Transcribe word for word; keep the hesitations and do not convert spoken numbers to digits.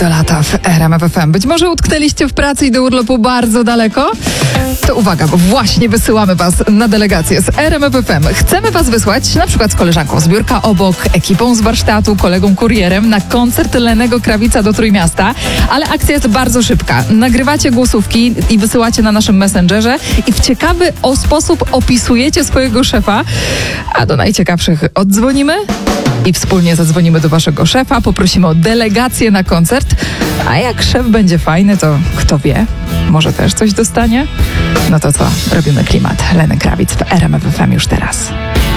Do lata w R M F F M. Być może utknęliście w pracy i do urlopu bardzo daleko? To uwaga, bo właśnie wysyłamy was na delegację z R M F F M. Chcemy was wysłać na przykład z koleżanką z biurka obok, ekipą z warsztatu, kolegą kurierem na koncert Lennego Krawica do Trójmiasta, ale akcja jest bardzo szybka. Nagrywacie głosówki i wysyłacie na naszym Messengerze i w ciekawy o sposób opisujecie swojego szefa, a do najciekawszych oddzwonimy i wspólnie zadzwonimy do waszego szefa, poprosimy o delegację na koncert, a jak szef będzie fajny, to kto wie, może też coś dostanie? No to co, robimy klimat. Lenny Krawic w R M F F M już teraz.